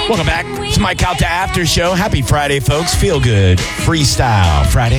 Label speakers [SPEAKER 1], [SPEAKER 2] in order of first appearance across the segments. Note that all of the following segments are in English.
[SPEAKER 1] Welcome back. It's Mike Out to After Show. Happy Friday, folks. Feel good. Freestyle Friday.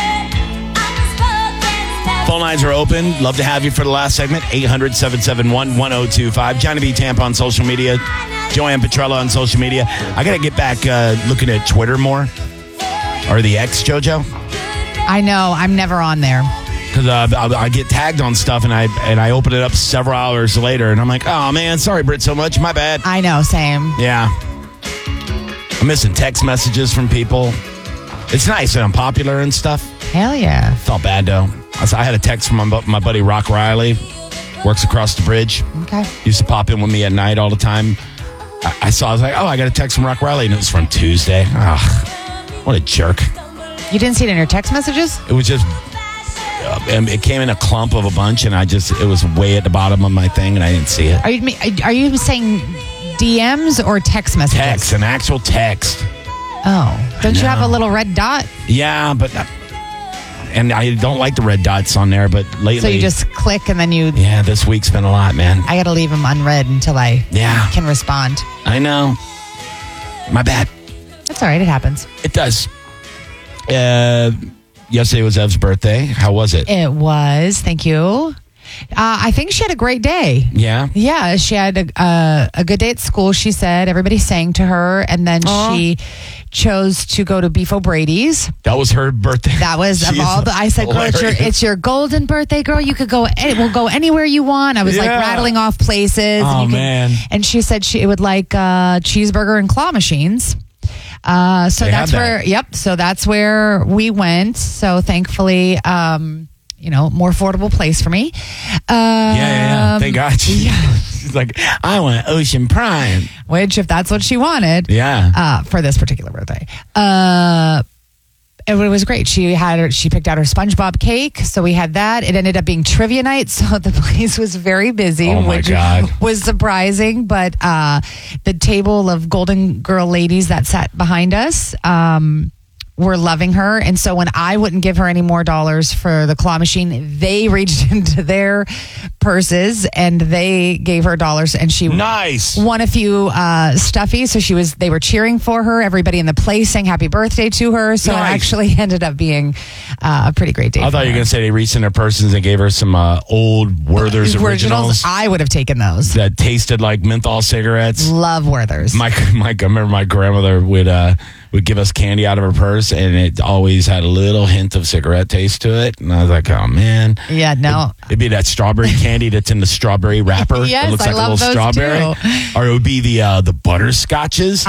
[SPEAKER 1] Phone lines are open. Love to have you for the last segment. 800-771-1025. Johnny B. Tampa on social media. Joanne Petrella on social media. I got to get back looking at Twitter more. Or the X, JoJo.
[SPEAKER 2] I know. I'm never on there.
[SPEAKER 1] Because I get tagged on stuff, and I open it up several hours later, and I'm like, oh, man, sorry, Britt, so much. My bad.
[SPEAKER 2] I know. Same.
[SPEAKER 1] Yeah. I'm missing text messages from people. It's nice that I'm popular and stuff.
[SPEAKER 2] Hell yeah.
[SPEAKER 1] Felt bad, though. I had a text from my buddy Rock Riley. Works across the bridge.
[SPEAKER 2] Okay.
[SPEAKER 1] Used to pop in with me at night all the time. I was like, oh, I got a text from Rock Riley, and it was from Tuesday. Ugh, what a jerk.
[SPEAKER 2] You didn't see it in your text messages?
[SPEAKER 1] It was just... it came in a clump of a bunch, and it was way at the bottom of my thing, and I didn't see it.
[SPEAKER 2] Are you saying DMs or text messages?
[SPEAKER 1] Text, an actual text.
[SPEAKER 2] Oh. Don't you have a little red dot?
[SPEAKER 1] Yeah, but... and I don't like the red dots on there, but lately...
[SPEAKER 2] So you just click and then you...
[SPEAKER 1] Yeah, this week's been a lot, man.
[SPEAKER 2] I got to leave them unread until I can respond.
[SPEAKER 1] I know. My bad.
[SPEAKER 2] That's all right. It happens.
[SPEAKER 1] It does. Yesterday was Ev's birthday. How was it?
[SPEAKER 2] It was. Thank you. I think she had a great day.
[SPEAKER 1] Yeah?
[SPEAKER 2] Yeah, she had a good day at school, she said. Everybody sang to her, and then she chose to go to Beef O'Brady's.
[SPEAKER 1] That was her birthday?
[SPEAKER 2] That was of all the... I said, girl, it's your golden birthday, girl. You could go... We'll go anywhere you want. I was like rattling off places.
[SPEAKER 1] Oh, man.
[SPEAKER 2] And she said she would like cheeseburger and claw machines. So that's where we went. So thankfully, more affordable place for me.
[SPEAKER 1] Yeah. Thank God. She's like, I want Ocean Prime.
[SPEAKER 2] Which, if that's what she wanted.
[SPEAKER 1] Yeah.
[SPEAKER 2] For this particular birthday. It was great. She picked out her SpongeBob cake, so we had that. It ended up being trivia night, so the place was very busy, which was surprising. But the table of Golden Girl ladies that sat behind us were loving her. And so when I wouldn't give her any more dollars for the claw machine, they reached into their purses and they gave her dollars, and she won a few stuffies. So they were cheering for her. Everybody in the place sang happy birthday to her. So it actually ended up being a pretty great day.
[SPEAKER 1] I thought you were going to say they reached in their purses and gave her some old Werther's originals.
[SPEAKER 2] I would have taken those.
[SPEAKER 1] That tasted like menthol cigarettes.
[SPEAKER 2] Love Werther's.
[SPEAKER 1] I remember my grandmother would give us candy out of her purse, and it always had a little hint of cigarette taste to it. And I was like, oh, man.
[SPEAKER 2] Yeah, no.
[SPEAKER 1] It'd be that strawberry candy that's in the strawberry wrapper.
[SPEAKER 2] Yes,
[SPEAKER 1] it looks
[SPEAKER 2] I
[SPEAKER 1] like
[SPEAKER 2] love
[SPEAKER 1] a little
[SPEAKER 2] those
[SPEAKER 1] strawberry.
[SPEAKER 2] too.
[SPEAKER 1] Or it would be the butterscotches.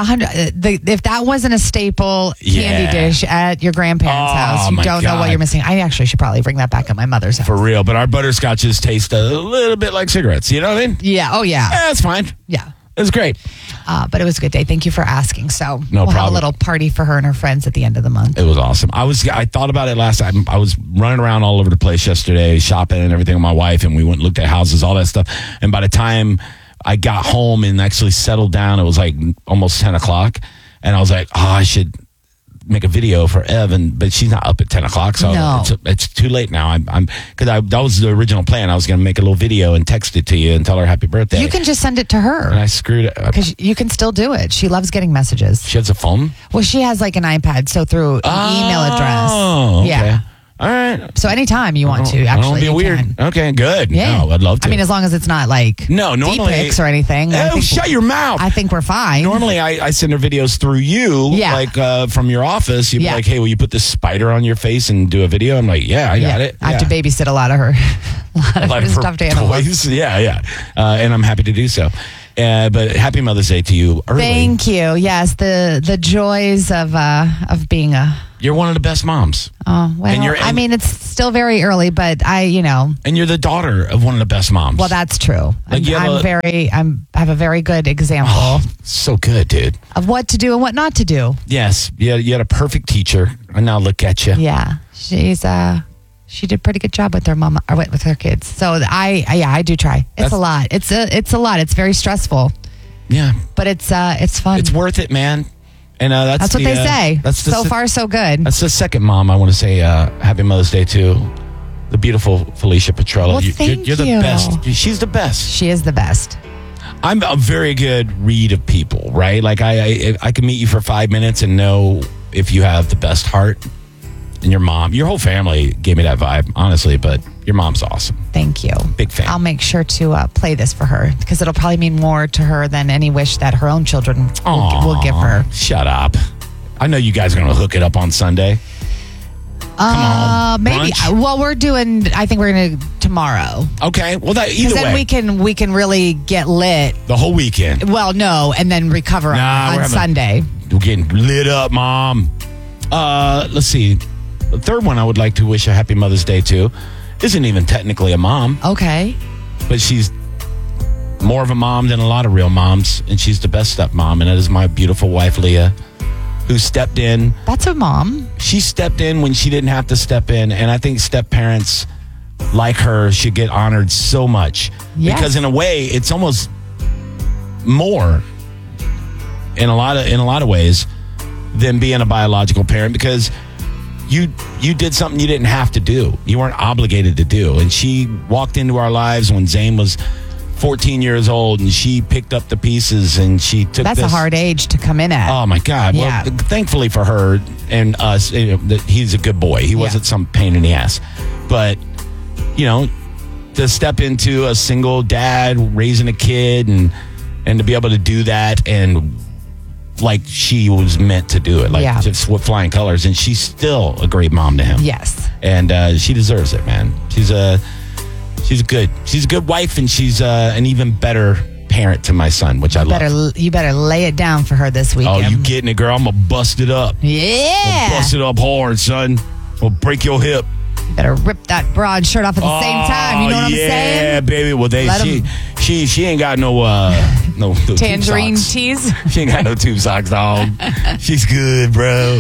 [SPEAKER 2] If that wasn't a staple candy dish at your grandparents' house, you don't know what you're missing. I actually should probably bring that back at my mother's house.
[SPEAKER 1] For real. But our butterscotches taste a little bit like cigarettes. You know what I mean?
[SPEAKER 2] Yeah. Oh, yeah.
[SPEAKER 1] Yeah, that's fine.
[SPEAKER 2] Yeah.
[SPEAKER 1] It was great.
[SPEAKER 2] But it was a good day. Thank you for asking. So
[SPEAKER 1] we'll
[SPEAKER 2] have a little party for her and her friends at the end of the month.
[SPEAKER 1] It was awesome. I thought about it last time. I was running around all over the place yesterday, shopping and everything with my wife, and we went and looked at houses, all that stuff. And by the time I got home and actually settled down, it was like almost 10 o'clock. And I was like, I should make a video for Evan, but she's not up at 10 o'clock, so it's too late now. That was the original plan. I was going to make a little video and text it to you and tell her happy birthday.
[SPEAKER 2] You can just send it to her.
[SPEAKER 1] And I screwed it up.
[SPEAKER 2] Because you can still do it. She loves getting messages.
[SPEAKER 1] She has a phone?
[SPEAKER 2] Well, she has like an iPad, so through an email address.
[SPEAKER 1] Oh, okay.
[SPEAKER 2] Yeah.
[SPEAKER 1] All right.
[SPEAKER 2] So anytime you want to, actually,
[SPEAKER 1] I don't be weird.
[SPEAKER 2] Can.
[SPEAKER 1] Okay, good.
[SPEAKER 2] Yeah.
[SPEAKER 1] No, I'd love to.
[SPEAKER 2] I mean, as long as it's not like
[SPEAKER 1] normally,
[SPEAKER 2] deep pics or anything.
[SPEAKER 1] Shut your mouth.
[SPEAKER 2] I think we're fine.
[SPEAKER 1] Normally, I send her videos through you, like from your office. You'd be like, hey, will you put this spider on your face and do a video? I'm like, I got it.
[SPEAKER 2] I have to babysit a lot of her stuffed animals.
[SPEAKER 1] Toys. Yeah. And I'm happy to do so. But happy Mother's Day to you early.
[SPEAKER 2] Thank you. Yes, the joys of being
[SPEAKER 1] You're one of the best moms.
[SPEAKER 2] Oh, well, and it's still very early, but And
[SPEAKER 1] you're the daughter of one of the best moms.
[SPEAKER 2] Well, that's true.
[SPEAKER 1] Like
[SPEAKER 2] I have a very good example.
[SPEAKER 1] Oh, so good, dude.
[SPEAKER 2] Of what to do and what not to do.
[SPEAKER 1] Yes. You had a perfect teacher, and now look at you.
[SPEAKER 2] Yeah. She did a pretty good job with her mama, or with her kids. So I do try. It's a lot. It's a lot. It's very stressful.
[SPEAKER 1] Yeah.
[SPEAKER 2] But it's fun.
[SPEAKER 1] It's worth it, man. And that's
[SPEAKER 2] what they say. So far, so good.
[SPEAKER 1] That's the second mom I want to say happy Mother's Day to. The beautiful Felicia Petrella.
[SPEAKER 2] Well, thank
[SPEAKER 1] you're the best. She's the best.
[SPEAKER 2] She is the best.
[SPEAKER 1] I'm a very good read of people, right? Like I can meet you for 5 minutes and know if you have the best heart. And your mom, your whole family gave me that vibe, honestly, but your mom's awesome.
[SPEAKER 2] Thank you.
[SPEAKER 1] Big fan.
[SPEAKER 2] I'll make sure to play this for her because it'll probably mean more to her than any wish that her own children will give her.
[SPEAKER 1] Shut up. I know you guys are going to hook it up on Sunday. Come on,
[SPEAKER 2] maybe.
[SPEAKER 1] Brunch?
[SPEAKER 2] Well, I think we're going to tomorrow.
[SPEAKER 1] Okay. Well, either way.
[SPEAKER 2] Then we can really get lit.
[SPEAKER 1] The whole weekend.
[SPEAKER 2] Well, no, and then recover on Sunday.
[SPEAKER 1] We're getting lit up, Mom. Let's see. The third one I would like to wish a happy Mother's Day to isn't even technically a mom.
[SPEAKER 2] Okay.
[SPEAKER 1] But she's more of a mom than a lot of real moms, and she's the best stepmom, and that is my beautiful wife, Leah, who stepped in.
[SPEAKER 2] That's a mom.
[SPEAKER 1] She stepped in when she didn't have to step in, and I think step parents like her should get honored so much.
[SPEAKER 2] Yes.
[SPEAKER 1] Because in a way, it's almost more in a lot of ways than being a biological parent, because you did something you didn't have to do. You weren't obligated to do. And she walked into our lives when Zane was 14 years old, and she picked up the pieces, and she took
[SPEAKER 2] That's a hard age to come in at.
[SPEAKER 1] Oh, my God.
[SPEAKER 2] Yeah.
[SPEAKER 1] Well, thankfully for her and us, he's a good boy. He wasn't some pain in the ass. But, to step into a single dad raising a kid and to be able to do that and like she was meant to do it, just with flying colors, and she's still a great mom to him.
[SPEAKER 2] Yes,
[SPEAKER 1] and she deserves it, man. She's a good wife, and she's an even better parent to my son, which I love.
[SPEAKER 2] You better lay it down for her this weekend.
[SPEAKER 1] Oh, you getting it, girl? I'm gonna bust it up.
[SPEAKER 2] Yeah,
[SPEAKER 1] I'm bust it up hard, son. We'll break your hip.
[SPEAKER 2] You better rip that bra and shirt off at the same time. You know what I'm saying?
[SPEAKER 1] Yeah, baby. Well, she ain't got no
[SPEAKER 2] tangerine tees.
[SPEAKER 1] She ain't got no tube socks, dog. She's good, bro.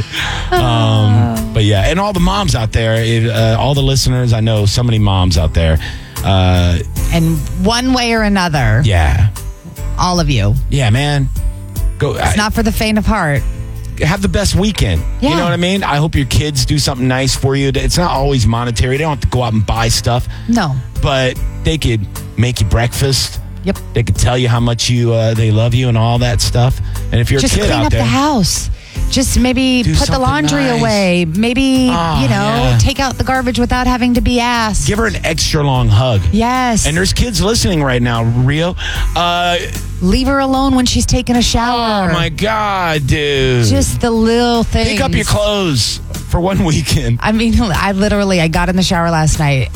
[SPEAKER 1] But yeah, and all the moms out there, all the listeners, I know so many moms out there.
[SPEAKER 2] And one way or another.
[SPEAKER 1] Yeah.
[SPEAKER 2] All of you.
[SPEAKER 1] Yeah, man.
[SPEAKER 2] It's not for the faint of heart.
[SPEAKER 1] Have the best weekend.
[SPEAKER 2] Yeah.
[SPEAKER 1] You know what I mean? I hope your kids do something nice for you. It's not always monetary. They don't have to go out and buy stuff.
[SPEAKER 2] No.
[SPEAKER 1] But they could make you breakfast.
[SPEAKER 2] Yep.
[SPEAKER 1] They could tell you how much they love you and all that stuff. And if you're
[SPEAKER 2] just
[SPEAKER 1] a kid
[SPEAKER 2] clean
[SPEAKER 1] out
[SPEAKER 2] up
[SPEAKER 1] there,
[SPEAKER 2] the house. Just maybe put the laundry away. Maybe, take out the garbage without having to be asked.
[SPEAKER 1] Give her an extra long hug.
[SPEAKER 2] Yes.
[SPEAKER 1] And there's kids listening right now, Rio.
[SPEAKER 2] Leave her alone when she's taking a shower.
[SPEAKER 1] Oh, my God, dude.
[SPEAKER 2] Just the little things.
[SPEAKER 1] Pick up your clothes for one weekend.
[SPEAKER 2] I mean, I got in the shower last night.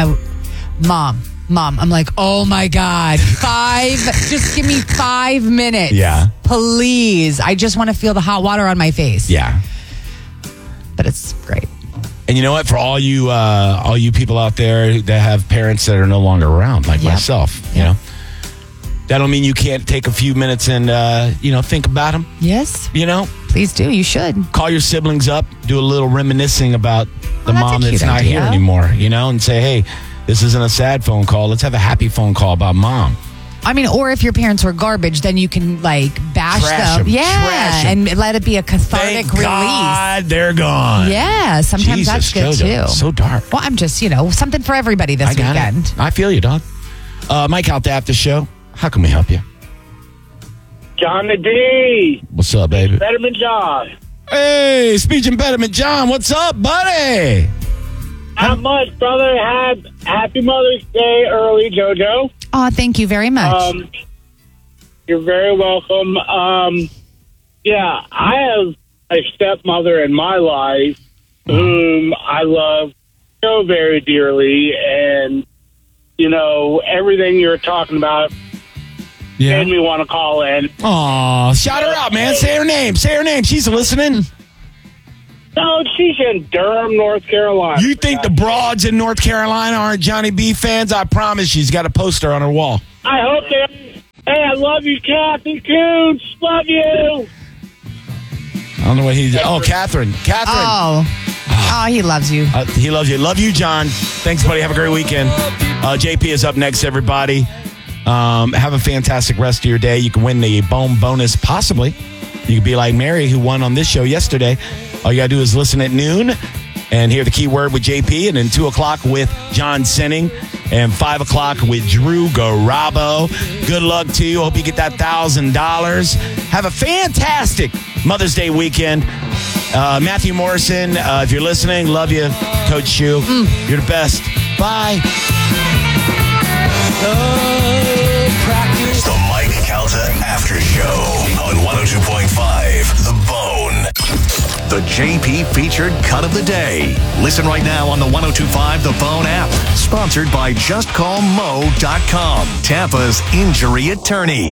[SPEAKER 2] Mom, I'm like, oh my God, just give me 5 minutes.
[SPEAKER 1] Yeah.
[SPEAKER 2] Please. I just want to feel the hot water on my face.
[SPEAKER 1] Yeah.
[SPEAKER 2] But it's great.
[SPEAKER 1] And you know what? For all you people out there that have parents that are no longer around, like myself, that'll mean you can't take a few minutes and, think about them.
[SPEAKER 2] Yes.
[SPEAKER 1] Please
[SPEAKER 2] do. You should.
[SPEAKER 1] Call your siblings up, do a little reminiscing about the mom that's not here anymore, and say, hey, this isn't a sad phone call. Let's have a happy phone call about mom.
[SPEAKER 2] I mean, or if your parents were garbage, then you can bash them. Yeah. And let it be a cathartic release.
[SPEAKER 1] God, they're gone.
[SPEAKER 2] Yeah. Sometimes that's good
[SPEAKER 1] too. So dark.
[SPEAKER 2] Well, I'm just, something for everybody this weekend.
[SPEAKER 1] I feel you, dog. Mike out there after the show. How can we help you?
[SPEAKER 3] John the D.
[SPEAKER 1] What's up, baby?
[SPEAKER 3] Betterment John.
[SPEAKER 1] Hey, Speech Impediment John. What's up, buddy?
[SPEAKER 3] Not much, brother. Happy Mother's Day early, JoJo.
[SPEAKER 2] Oh, thank you very much.
[SPEAKER 3] You're very welcome. I have a stepmother in my life whom I love so very dearly, and everything you're talking about made me want to call in.
[SPEAKER 1] Aw, shout her out, man. Say her name. She's listening.
[SPEAKER 3] No, she's in Durham, North Carolina.
[SPEAKER 1] You think the broads in North Carolina aren't Johnny B fans? I promise she's got a poster on her wall.
[SPEAKER 3] I hope they are. Hey, I love you, Kathy Coots. Love you.
[SPEAKER 1] I don't know what he's... Oh, Catherine.
[SPEAKER 2] Oh, he loves you.
[SPEAKER 1] He loves you. Love you, John. Thanks, buddy. Have a great weekend. JP is up next, everybody. Have a fantastic rest of your day. You can win the Bone Bonus, possibly. You could be like Mary, who won on this show yesterday. All you got to do is listen at noon and hear the keyword with JP, and then 2 o'clock with John Sinning. and 5 o'clock with Drew Garabo. Good luck to you. Hope you get that $1,000. Have a fantastic Mother's Day weekend. Matthew Morrison, if you're listening, love you. Coach Shu, you're the best. Bye.
[SPEAKER 4] The Mike Calta After Show on 102.5 The Bone. The JP featured cut of the day. Listen right now on the 102.5 The Bone app. Sponsored by JustCallMo.com, Tampa's injury attorney.